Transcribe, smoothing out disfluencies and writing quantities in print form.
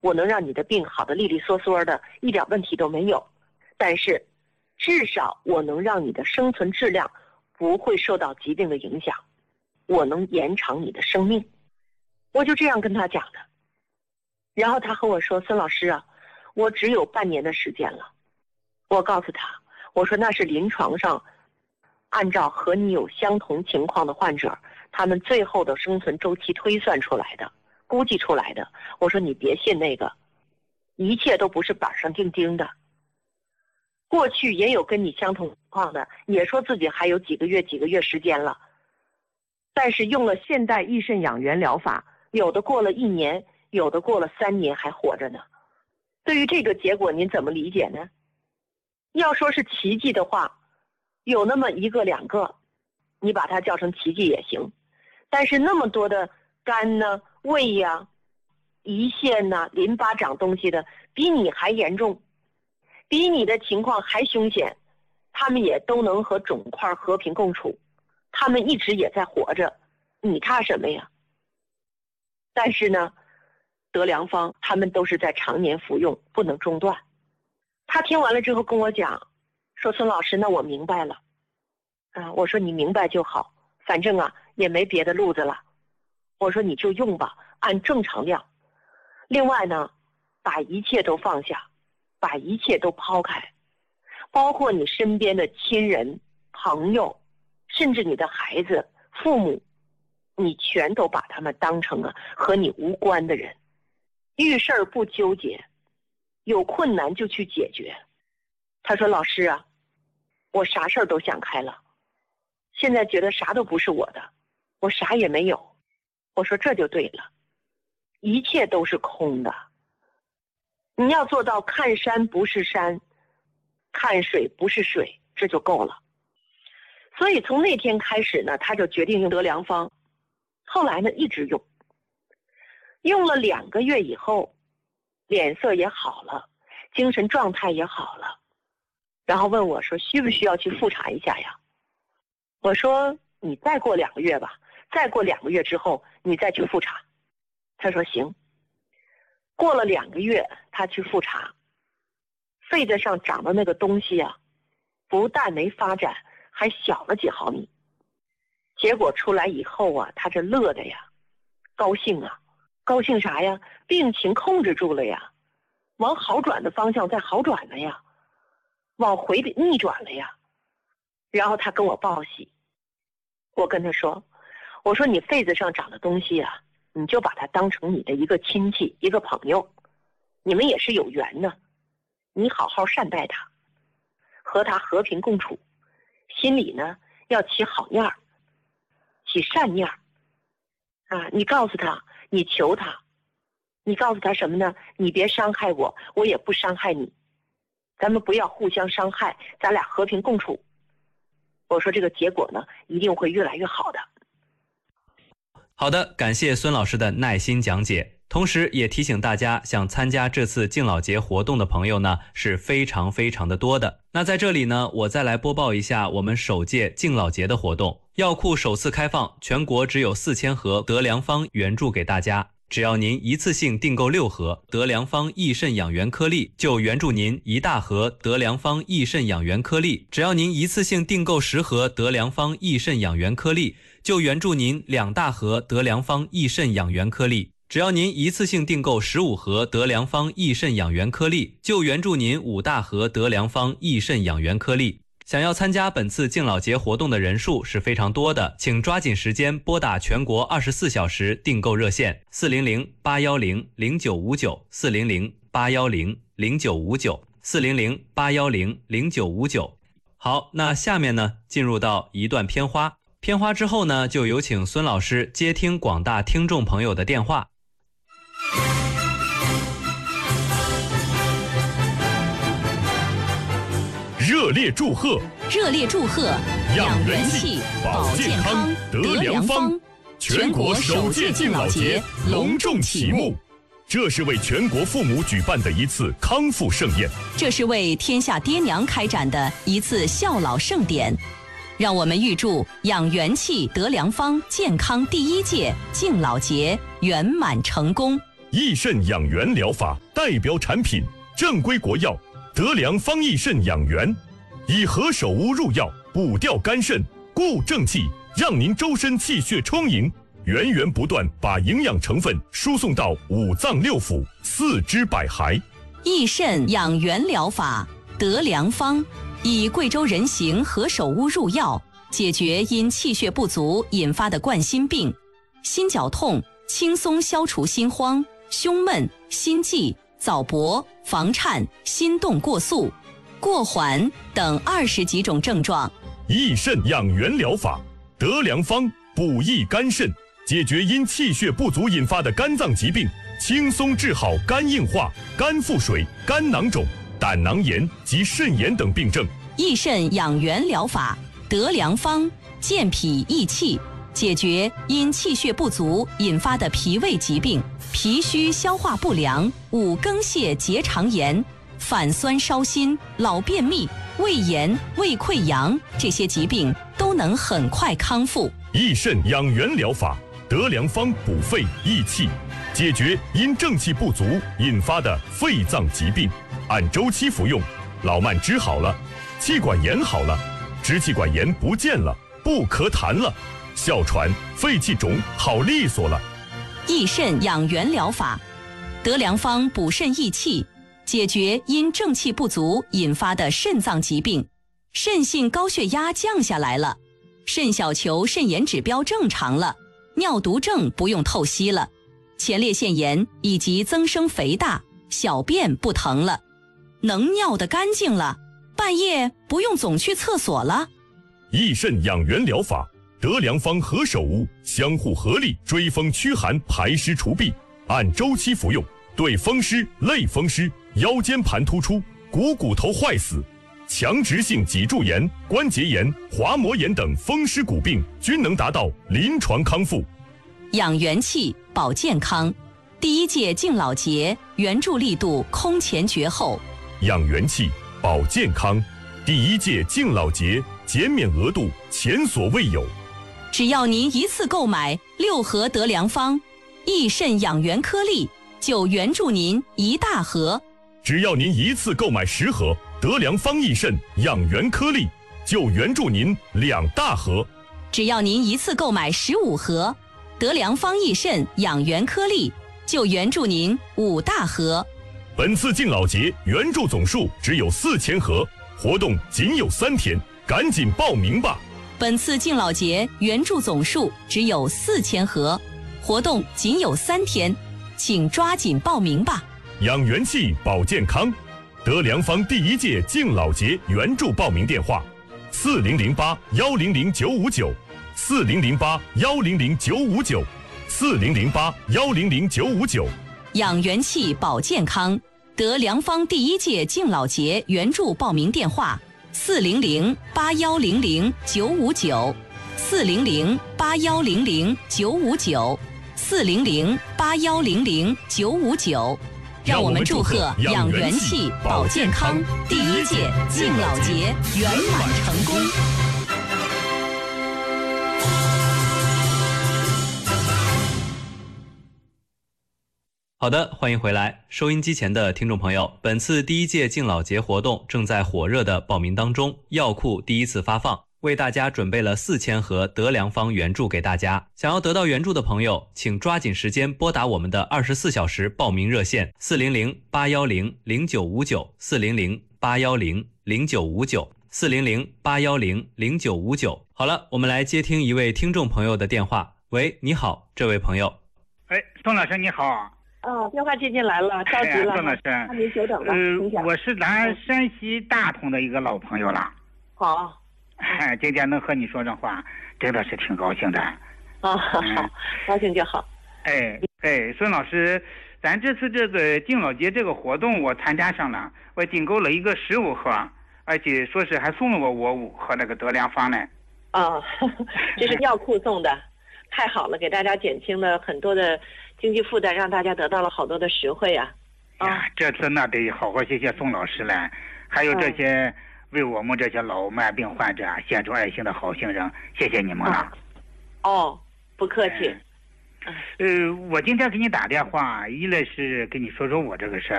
我能让你的病好的利利索索的，一点问题都没有，但是至少我能让你的生存质量不会受到疾病的影响，我能延长你的生命。我就这样跟他讲的。然后他和我说，孙老师啊，我只有半年的时间了。我告诉他，我说那是临床上按照和你有相同情况的患者，他们最后的生存周期推算出来的，估计出来的。我说你别信那个，一切都不是板上钉钉的。过去也有跟你相同情况的，也说自己还有几个月时间了，但是用了现代益肾养元疗法，有的过了1年，有的过了3年还活着呢。对于这个结果您怎么理解呢？要说是奇迹的话，有那么1个2个，你把它叫成奇迹也行。但是那么多的肝呢、胃呀、胰腺呐、淋巴长东西的，比你还严重，比你的情况还凶险，他们也都能和肿块和平共处，他们一直也在活着，你怕什么呀？但是呢，得良方他们都是在常年服用，不能中断。他听完了之后跟我讲，说孙老师，那我明白了。我说你明白就好，反正啊也没别的路子了。我说你就用吧，按正常量。另外呢，把一切都放下，把一切都抛开，包括你身边的亲人、朋友，甚至你的孩子、父母，你全都把他们当成了和你无关的人。遇事儿不纠结，有困难就去解决。他说老师啊，我啥事儿都想开了，现在觉得啥都不是我的，我啥也没有。我说这就对了，一切都是空的。你要做到看山不是山，看水不是水，这就够了。所以从那天开始呢，他就决定用得良方。后来呢，一直用，用了2个月以后，脸色也好了，精神状态也好了。然后问我说，需不需要去复查一下呀？我说你再过2个月吧，再过2个月之后你再去复查。他说行。过了2个月，他去复查，肺子上长的那个东西啊，不但没发展，还小了几毫米。结果出来以后啊，他这乐的呀，高兴啊，高兴啥呀？病情控制住了呀，往好转的方向在好转了呀，往回的逆转了呀。然后他跟我报喜，我跟他说，我说你肺子上长的东西啊，你就把它当成你的一个亲戚，一个朋友，你们也是有缘的，你好好善待他，和他和平共处，心里呢要起好念儿，起善念儿啊！你告诉他，你求他，你告诉他什么呢？你别伤害我，我也不伤害你，咱们不要互相伤害，咱俩和平共处。我说这个结果呢，一定会越来越好的。 好的，感谢孙老师的耐心讲解。同时也提醒大家，想参加这次敬老节活动的朋友呢，是非常的多的。那在这里呢，我再来播报一下我们首届敬老节的活动。药库首次开放，全国只有4000盒得良方援助给大家。只要您一次性订购6盒得良方益肾养元颗粒，就援助您1大盒得良方益肾养元颗粒；只要您一次性订购10盒得良方益肾养元颗粒，就援助您2大盒得良方益肾养元颗粒；只要您一次性订购15盒得良方益肾养元颗粒，就援助您5大盒得良方益肾养元颗粒。想要参加本次敬老节活动的人数是非常多的，请抓紧时间拨打全国24小时订购热线400-810-0959，400-810-0959，400-810-0959。好，那下面呢，进入到一段片花。片花之后呢，就有请孙老师接听广大听众朋友的电话。 热烈祝贺！养元气、保健康、得良方，全国首届敬老节隆重启幕。这是为全国父母举办的一次康复盛宴， 这是为天下爹娘开展的一次孝老盛典。让我们预祝养元气得良方健康第1届敬老节圆满成功。 益肾养元疗法代表产品，正规国药德良方益肾养元，以何首乌入药，补调肝肾，固正气，让您周身气血充盈，源源不断把营养成分输送到五脏六腑、四肢百骸。 益肾养元疗法德良方，以贵州人形何首乌入药，解决因气血不足引发的冠心病、心绞痛，轻松消除心慌、胸闷、心悸、早搏、房颤、心动过速、过缓等20几种症状。 益肾养元疗法德良方，补益肝肾，解决因气血不足引发的肝脏疾病，轻松治好肝硬化、肝腹水、肝囊肿、胆囊炎及肾炎等病症。 益肾养元疗法德良方，健脾益气，解决因气血不足引发的脾胃疾病、脾虚消化不良、五更泻结肠炎、反酸烧心、老便秘、胃炎、胃溃疡这些疾病都能很快康复。 益肾养元疗法德良方，补肺益气，解决因正气不足引发的肺脏疾病，按周期服用，老慢支好了，气管炎好了，支气管炎不见了，不咳痰了，哮喘、肺气肿好利索了。 益肾养元疗法德良方，补肾益气，解决因正气不足引发的肾脏疾病，肾性高血压降下来了，肾小球肾炎指标正常了，尿毒症不用透析了，前列腺炎以及增生肥大，小便不疼了，能尿得干净了，半夜不用总去厕所了。 益肾养元疗法德良方何首乌相互合力，追风驱寒，排湿除痹，按周期服用，对风湿、类风湿、腰间盘突出、股头坏死、强直性脊柱炎、关节炎、滑膜炎等风湿骨病均能达到临床康复。 养元气保健康，第1届敬老节援助力度空前绝后。 养元气保健康，第1届敬老节减免额度前所未有。 只要您一次购买6盒德良方益肾养元颗粒，就援助您1大盒。 只要您一次购买10盒德良方益肾养元颗粒，就援助您2大盒。 只要您一次购买15盒德良方益肾养元颗粒，就援助您5大盒。 本次敬老节援助总数只有4000盒，活动仅有3天，赶紧报名吧。 本次敬老节援助总数只有4000盒，活动仅有3天，请抓紧报名吧。 养元气保健康，德良方第1届敬老节援助报名电话：4008-100-959，4008-100-959，4008-100-959。 养元气保健康，德良方第1届敬老节援助报名电话：4008-100-959，4008-100-959，4008-100-959。让我们祝贺养元气保健康第1届敬老节圆满成功。 好的，欢迎回来，收音机前的听众朋友，本次第1届敬老节活动正在火热的报名当中，药库第1次发放，为大家准备了4000盒德良方援助给大家。想要得到援助的朋友，请抓紧时间拨打我们的24小时报名热线400-810-0959，400-810-0959，400-810-0959。好了，我们来接听一位听众朋友的电话。喂，你好，这位朋友。 宋老师你好。 电话接进来了，着急了。 宋老师， 那您久等了。 我是咱山西大同的一个老朋友了。 好。 今天能和你说这话，真的是挺高兴的。 好，高兴就好。 孙老师，咱这次这个敬老节这个活动我参加上了，我订购了一个15盒，而且说是还送了我5盒那个德良方呢。 这是药库送的，太好了，给大家减轻了很多的经济负担，让大家得到了好多的实惠啊！ 这次那得好好谢谢宋老师了，还有这些为我们这些老慢病患者献出爱心的好心人，谢谢你们了。 不客气。 我今天给你打电话，一来是跟你说说我这个事